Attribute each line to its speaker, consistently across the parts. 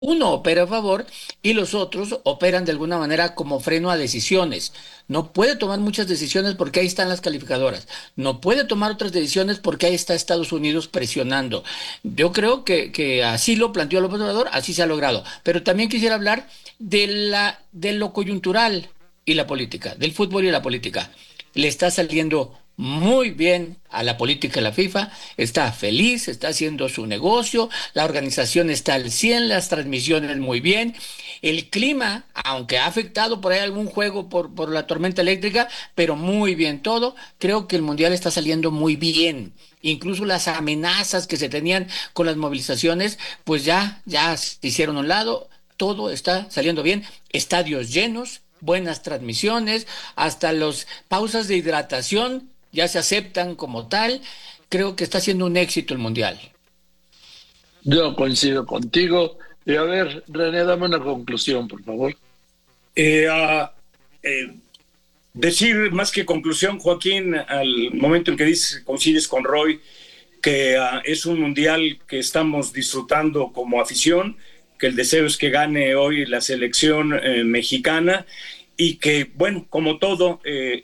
Speaker 1: Uno opera a favor y los otros operan de alguna manera como freno a decisiones. No puede tomar muchas decisiones porque ahí están las calificadoras. No puede tomar otras decisiones porque ahí está Estados Unidos presionando. Yo creo que así lo planteó López Obrador, así se ha logrado. Pero también quisiera hablar de lo coyuntural y la política, del fútbol y la política. Le está saliendo muy bien a la política de la FIFA, está feliz, está haciendo su negocio, la organización está al 100, las transmisiones muy bien, el clima, aunque ha afectado por ahí algún juego por la tormenta eléctrica, pero muy bien todo, creo que el Mundial está saliendo muy bien. Incluso las amenazas que se tenían con las movilizaciones, pues ya se hicieron a un lado, todo está saliendo bien, estadios llenos, buenas transmisiones, hasta las pausas de hidratación ya se aceptan como tal. Creo que está siendo un éxito el Mundial.
Speaker 2: Yo coincido contigo. Y a ver, René, dame una conclusión, por favor.
Speaker 3: Eh, ah, eh, Decir más que conclusión, Joaquín, al momento en que dices, coincides con Roy, que es un mundial que estamos disfrutando como afición, que el deseo es que gane hoy la selección mexicana y que, bueno, como todo,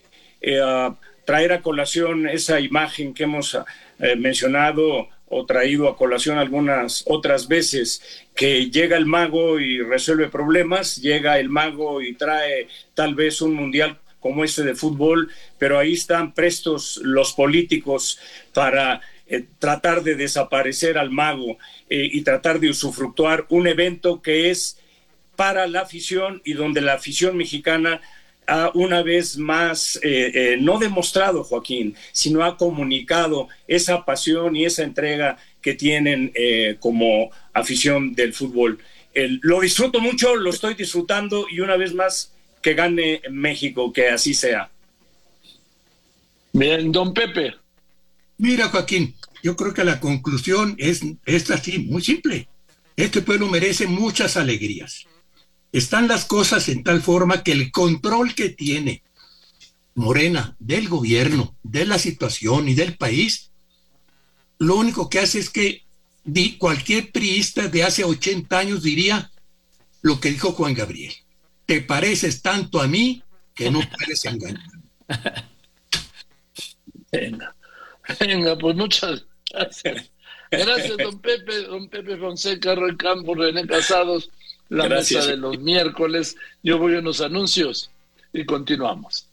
Speaker 3: traer a colación esa imagen que hemos mencionado o traído a colación algunas otras veces, que llega el mago y resuelve problemas, llega el mago y trae tal vez un mundial como este de fútbol, pero ahí están prestos los políticos para tratar de desaparecer al mago y tratar de usufructuar un evento que es para la afición y donde la afición mexicana ha una vez más no demostrado, Joaquín, sino ha comunicado esa pasión y esa entrega que tienen como afición del fútbol. Lo disfruto mucho, lo estoy disfrutando y una vez más que gane México, que así sea.
Speaker 2: Bien, don Pepe.
Speaker 4: Mira, Joaquín, yo creo que la conclusión es así, muy simple. Este pueblo merece muchas alegrías. Están las cosas en tal forma que el control que tiene Morena del gobierno, de la situación y del país, lo único que hace es que cualquier priista de hace 80 años diría lo que dijo Juan Gabriel. Te pareces tanto a mí que no puedes engañar.
Speaker 2: Venga, venga, pues muchas gracias. Gracias, don Pepe Fonseca, Roy Campos, René Casados, la mesa
Speaker 3: Gracias.
Speaker 2: de los miércoles. Yo voy a unos anuncios y continuamos.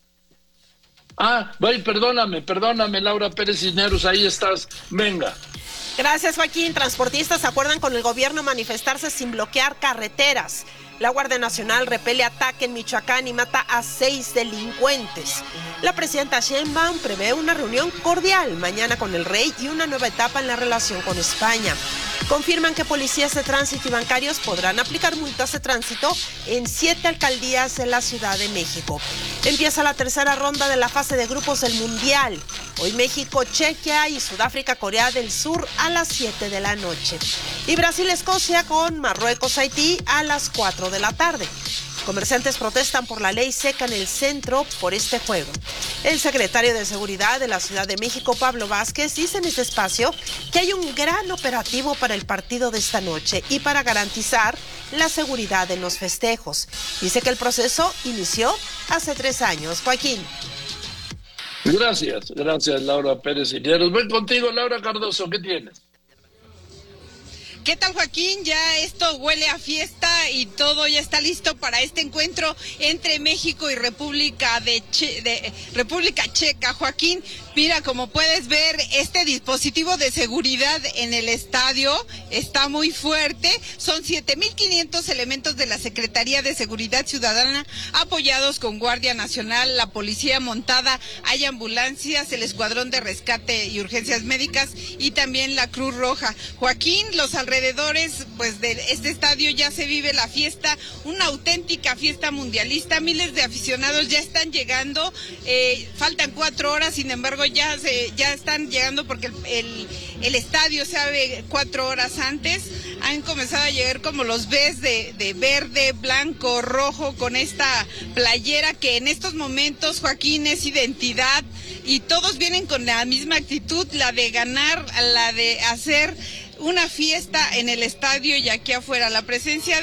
Speaker 2: Perdóname, Laura Pérez Cisneros, ahí estás. Venga.
Speaker 5: Gracias, Joaquín. Transportistas acuerdan con el gobierno manifestarse sin bloquear carreteras. La Guardia Nacional repele ataque en Michoacán y mata a 6 delincuentes. La presidenta Sheinbaum prevé una reunión cordial mañana con el rey y una nueva etapa en la relación con España. Confirman que policías de tránsito y bancarios podrán aplicar multas de tránsito en 7 alcaldías de la Ciudad de México. Empieza la tercera ronda de la fase de grupos del Mundial. Hoy México, Chequia y Sudáfrica, Corea del Sur a las 7 de la noche. Y Brasil-Escocia con Marruecos-Haití a las 4 de la tarde. Comerciantes protestan por la ley seca en el centro por este juego. El secretario de Seguridad de la Ciudad de México, Pablo Vázquez, dice en este espacio que hay un gran operativo para el partido de esta noche y para garantizar la seguridad en los festejos. Dice que el proceso inició hace 3 años. Joaquín.
Speaker 2: Gracias, Laura Pérez Cisneros. Voy contigo, Laura Cardoso, ¿qué tienes?
Speaker 6: ¿Qué tal, Joaquín? Ya esto huele a fiesta y todo ya está listo para este encuentro entre México y República Checa. Joaquín, mira, como puedes ver, este dispositivo de seguridad en el estadio está muy fuerte. Son 7,500 elementos de la Secretaría de Seguridad Ciudadana apoyados con Guardia Nacional, la Policía Montada, hay ambulancias, el Escuadrón de Rescate y Urgencias Médicas y también la Cruz Roja. Joaquín, los alrededores pues de este estadio ya se vive la fiesta, una auténtica fiesta mundialista. Miles de aficionados ya están llegando, faltan 4 horas, sin embargo ya están llegando porque el estadio se abre 4 horas antes. Han comenzado a llegar, como los ves, de verde, blanco, rojo, con esta playera que en estos momentos, Joaquín, es identidad, y todos vienen con la misma actitud, la de ganar, la de hacer una fiesta en el estadio y aquí afuera. La presencia